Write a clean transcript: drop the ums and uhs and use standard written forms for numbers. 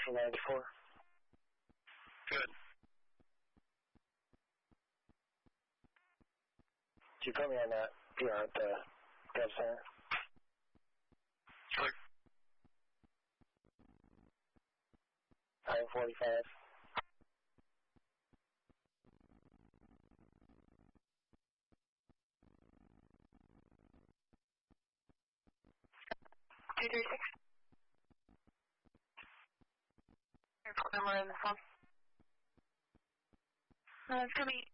Central 94. Good. Did you put me on that PR at the Gov Center? Clear. 945. Airport number in the phone. It's going to be